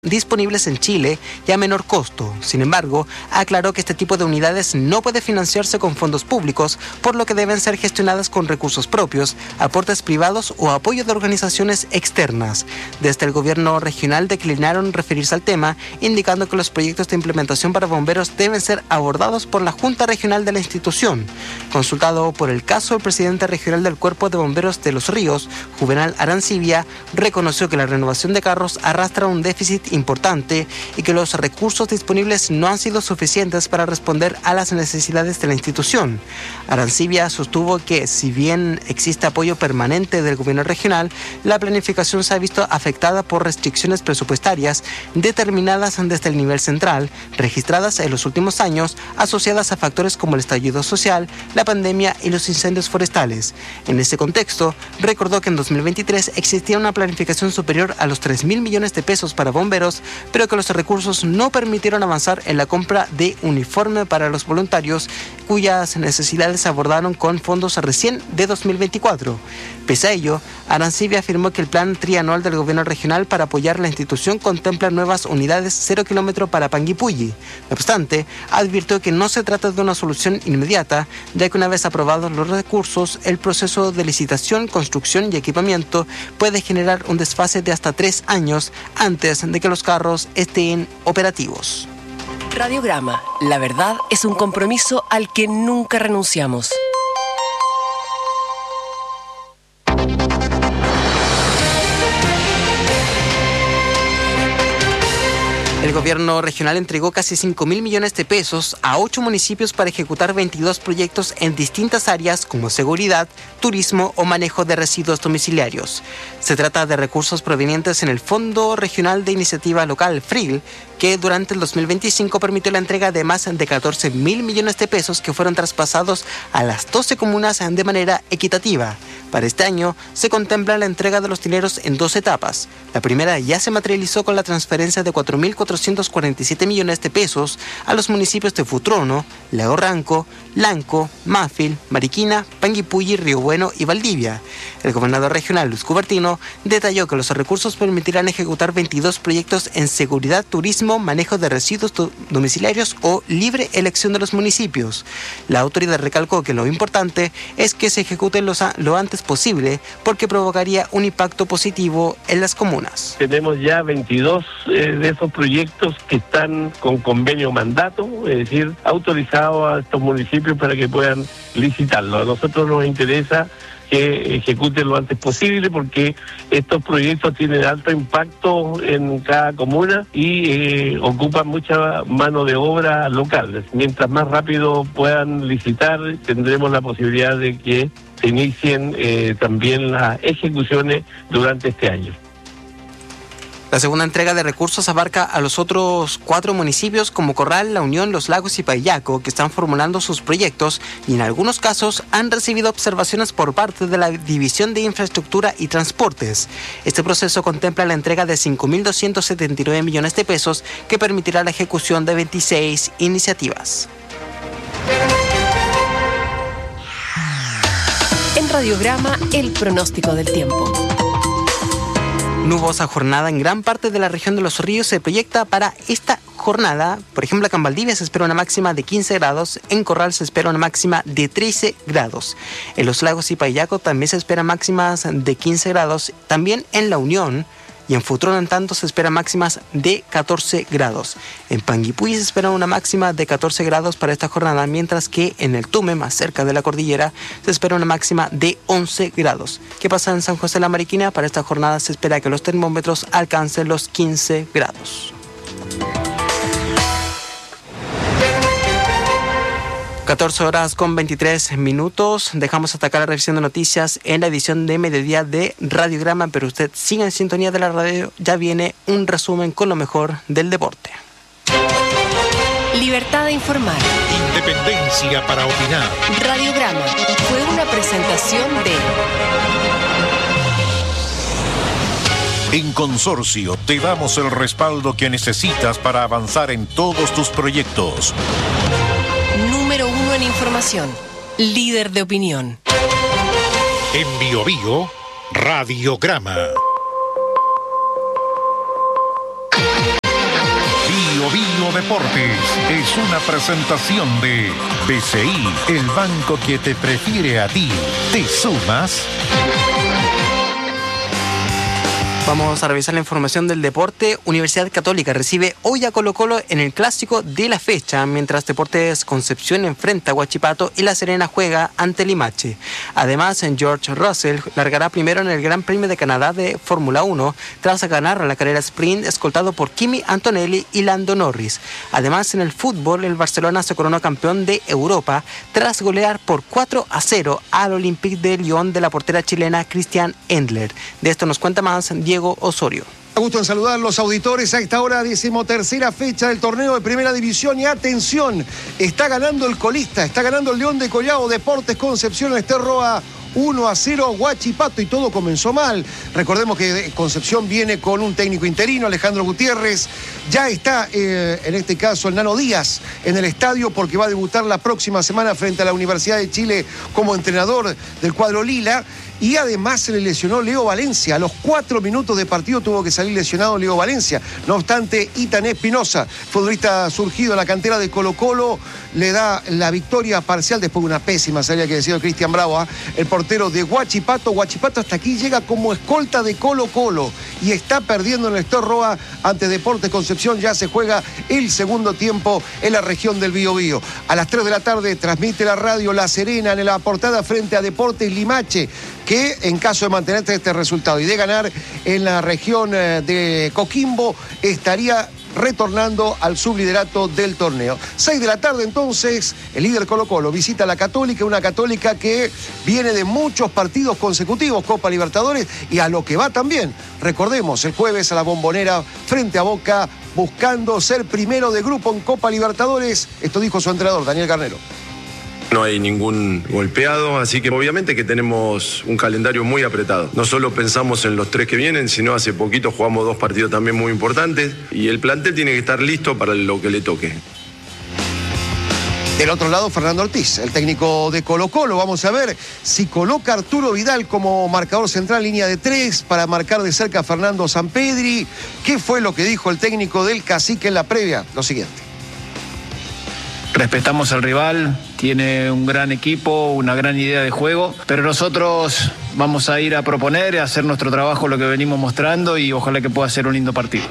disponibles en Chile y a menor costo. Sin embargo, aclaró que este tipo de unidades no puede financiarse con fondos públicos, por lo que deben ser gestionadas con recursos propios, aportes privados o apoyo de organizaciones externas. Desde el gobierno regional declinaron referirse al tema, indicando que los proyectos de implementación para bomberos deben ser abordados por la Junta Regional de la institución. Consultado por el caso, el presidente regional del Cuerpo de Bomberos de Los Ríos, Juvenal Arancibia, reconoció que la renovación de carros arrastra un déficit importante y que los recursos disponibles no han sido suficientes para responder a las necesidades de la institución. Arancibia sostuvo que, si bien existe apoyo permanente del gobierno regional, la planificación se ha visto afectada por restricciones presupuestarias determinadas desde el nivel central, registradas en los últimos años, asociadas a factores como el estallido social, la pandemia y los incendios forestales. En ese contexto, recordó que en 2023 existía una planificación superior a los 3.000 millones de pesos para bomberos, pero que los recursos no permitieron avanzar en la compra de uniforme para los voluntarios, cuyas necesidades se abordaron con fondos recién de 2024. Pese a ello, Arancibia afirmó que el plan trianual del gobierno regional para apoyar la institución contempla nuevas unidades 0 kilómetro para Panguipulli. No obstante, advirtió que no se trata de una solución inmediata, ya que una vez aprobados los recursos, el proceso de licitación, construcción y equipamiento puede generar un desfase de hasta 3 años antes de que los carros estén operativos. Radiograma. La verdad es un compromiso al que nunca renunciamos. El gobierno regional entregó casi 5.000 millones de pesos a 8 municipios para ejecutar 22 proyectos en distintas áreas como seguridad, turismo o manejo de residuos domiciliarios. Se trata de recursos provenientes en el Fondo Regional de Iniciativa Local, FRIL, que durante el 2025 permitió la entrega de más de 14.000 millones de pesos que fueron traspasados a las 12 comunas de manera equitativa. Para este año se contempla la entrega de los dineros en 2 etapas. La primera ya se materializó con la transferencia de 4.447 millones de pesos a los municipios de Futrono, Lago Ranco, Lanco, Mafil, Mariquina, Panguipulli, Río Bueno y Valdivia. El gobernador regional, Luis Cubertino, detalló que los recursos permitirán ejecutar 22 proyectos en seguridad, turismo, manejo de residuos domiciliarios o libre elección de los municipios. La autoridad recalcó que lo importante es que se ejecuten lo antes posible, porque provocaría un impacto positivo en las comunas. Tenemos ya 22 de esos proyectos que están con convenio mandato, es decir, autorizados a estos municipios para que puedan licitarlo. A nosotros nos interesa que ejecuten lo antes posible, porque estos proyectos tienen alto impacto en cada comuna y ocupan mucha mano de obra local. Mientras más rápido puedan licitar, tendremos la posibilidad de que se inicien también las ejecuciones durante este año. La segunda entrega de recursos abarca a los otros 4 municipios como Corral, La Unión, Los Lagos y Payaco, que están formulando sus proyectos y en algunos casos han recibido observaciones por parte de la División de Infraestructura y Transportes. Este proceso contempla la entrega de 5.279 millones de pesos que permitirá la ejecución de 26 iniciativas. En Radiograma, el pronóstico del tiempo. Nubosa jornada en gran parte de la región de Los Ríos se proyecta para esta jornada. Por ejemplo, acá en Valdivia se espera una máxima de 15 grados, en Corral se espera una máxima de 13 grados. En Los Lagos y Payaco también se esperan máximas de 15 grados, también en La Unión. Y en Futrono, en tanto, se esperan máximas de 14 grados. En Panguipulli se espera una máxima de 14 grados para esta jornada, mientras que en el Tume, más cerca de la cordillera, se espera una máxima de 11 grados. ¿Qué pasa en San José de la Mariquina? Para esta jornada se espera que los termómetros alcancen los 15 grados. 14 horas con 23 minutos. Dejamos hasta acá la revisión de noticias en la edición de mediodía de Radiograma, pero usted siga en sintonía de la radio. Ya viene un resumen con lo mejor del deporte. Libertad de informar. Independencia para opinar. Radiograma fue una presentación de... En Consorcio te damos el respaldo que necesitas para avanzar en todos tus proyectos. Número 1 en información. Líder de opinión. En Biobío, Radiograma. Oro Deportes es una presentación de BCI, el banco que te prefiere a ti. ¿Te sumas? Vamos a revisar la información del deporte. Universidad Católica recibe hoy a Colo-Colo en el clásico de la fecha, mientras Deportes Concepción enfrenta a Huachipato y La Serena juega ante Limache. Además, George Russell largará primero en el Gran Premio de Canadá de Fórmula 1 tras ganar la carrera sprint escoltado por Kimi Antonelli y Lando Norris. Además, en el fútbol, el Barcelona se coronó campeón de Europa tras golear por 4-0 al Olympique de Lyon de la portera chilena Christian Endler. De esto nos cuenta más Diego Osorio. Gusto en saludar a los auditores a esta hora, 13ª fecha del torneo de Primera División. Y atención, está ganando el colista, está ganando el León de Collao, Deportes Concepción, este Roa 1-0 Huachipato, y todo comenzó mal. Recordemos que Concepción viene con un técnico interino, Alejandro Gutiérrez. Ya está, en este caso, el Nano Díaz en el estadio porque va a debutar la próxima semana frente a la Universidad de Chile como entrenador del cuadro Lila. Y además se le lesionó Leo Valencia. A los 4 minutos de partido tuvo que salir lesionado Leo Valencia. No obstante, Ethan Espinosa, futbolista surgido en la cantera de Colo-Colo, le da la victoria parcial después de una pésima salida que decía Cristian Bravo, el portero de Huachipato. Huachipato hasta aquí llega como escolta de Colo-Colo y está perdiendo en el Estor Roa ante Deportes Concepción. Ya se juega el segundo tiempo en la región del Biobío. A las 3 de la tarde transmite la radio La Serena en la portada frente a Deportes Limache, que en caso de mantener este resultado y de ganar en la región de Coquimbo, estaría retornando al subliderato del torneo. 6 de la tarde entonces, el líder Colo-Colo visita a la Católica, una Católica que viene de muchos partidos consecutivos, Copa Libertadores, y a lo que va también. Recordemos, el jueves a la Bombonera frente a Boca, buscando ser primero de grupo en Copa Libertadores. Esto dijo su entrenador, Daniel Garnero. No hay ningún golpeado, así que obviamente que tenemos un calendario muy apretado. No solo pensamos en los 3 que vienen, sino hace poquito jugamos 2 partidos también muy importantes y el plantel tiene que estar listo para lo que le toque. Del otro lado, Fernando Ortiz, el técnico de Colo-Colo. Vamos a ver si coloca a Arturo Vidal como marcador central, línea de 3, para marcar de cerca a Fernando Sampedri. ¿Qué fue lo que dijo el técnico del Cacique en la previa? Lo siguiente. Respetamos al rival, tiene un gran equipo, una gran idea de juego, pero nosotros vamos a ir a proponer, a hacer nuestro trabajo, lo que venimos mostrando, y ojalá que pueda ser un lindo partido.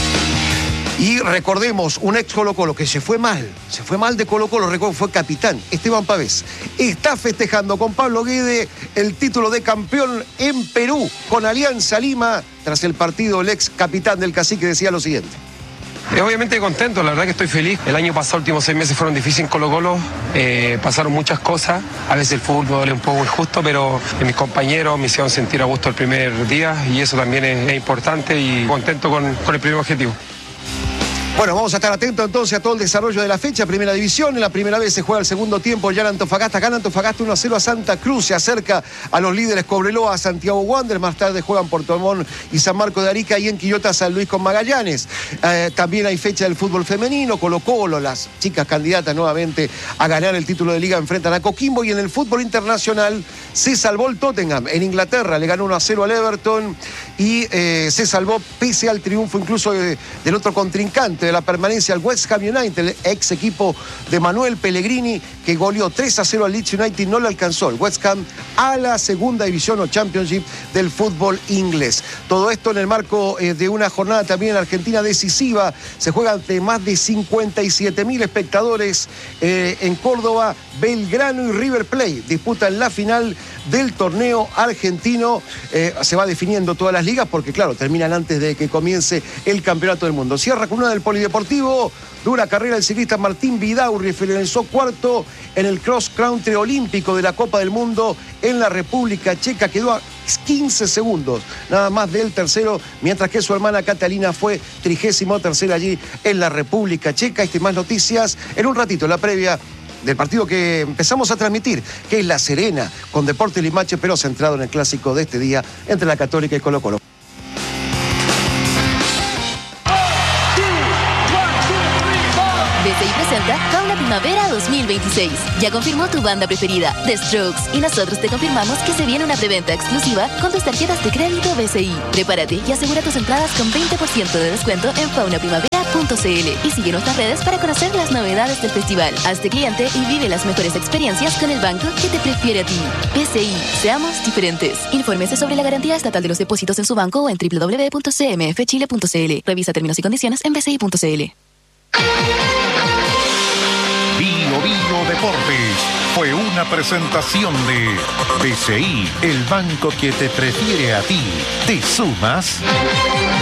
Y recordemos, un ex Colo-Colo que se fue mal de Colo-Colo, recuerdo, fue capitán, Esteban Pavés. Está festejando con Pablo Guede el título de campeón en Perú con Alianza Lima. Tras el partido, el ex capitán del Cacique decía lo siguiente. Obviamente contento, la verdad que estoy feliz. El año pasado, últimos 6 meses fueron difíciles en Colo-Colo, pasaron muchas cosas. A veces el fútbol me duele un poco injusto, pero mis compañeros me hicieron sentir a gusto el primer día y eso también es importante, y contento con el primer objetivo. Bueno, vamos a estar atentos entonces a todo el desarrollo de la fecha. Primera División, en la primera vez se juega el segundo tiempo ya en Antofagasta. Gana Antofagasta 1-0 a Santa Cruz, se acerca a los líderes Cobreloa, Santiago Wanderers. Más tarde juegan Puerto Montt y San Marco de Arica, y en Quillota San Luis con Magallanes. También hay fecha del fútbol femenino, Colo-Colo, las chicas candidatas nuevamente a ganar el título de liga, enfrentan a Coquimbo. Y en el fútbol internacional se salvó el Tottenham en Inglaterra, le ganó 1-0 al Everton y se salvó pese al triunfo incluso del otro contrincante de la permanencia, al West Ham United, el ex equipo de Manuel Pellegrini, que goleó 3-0 al Leeds United. No le alcanzó el West Ham a la segunda división o Championship del fútbol inglés. Todo esto en el marco de una jornada también en Argentina decisiva. Se juega ante más de 57.000 espectadores en Córdoba. Belgrano y River Plate disputan la final del torneo argentino. Se va definiendo todas las ligas porque, claro, terminan antes de que comience el campeonato del mundo. Cierra con una del Polideportivo. Dura carrera el ciclista Martín Vidaurri, finalizó cuarto en el cross country olímpico de la Copa del Mundo en la República Checa. Quedó a 15 segundos nada más del tercero, mientras que su hermana Catalina fue 33ª allí en la República Checa. Y más noticias en un ratito, la previa del partido que empezamos a transmitir, que es La Serena con Deportes Limache, pero centrado en el clásico de este día entre la Católica y Colo-Colo. BCI presenta Fauna Primavera 2026. Ya confirmó tu banda preferida, The Strokes, y nosotros te confirmamos que se viene una preventa exclusiva con tus tarjetas de crédito BCI. Prepárate y asegura tus entradas con 20% de descuento en faunaprimavera.cl y sigue nuestras redes para conocer las novedades del festival. Hazte cliente y vive las mejores experiencias con el banco que te prefiere a ti. BCI, seamos diferentes. Infórmese sobre la garantía estatal de los depósitos en su banco o en www.cmfchile.cl. Revisa términos y condiciones en bci.cl. Bio Bio Deportes fue una presentación de BCI, el banco que te prefiere a ti. ¿Te sumas?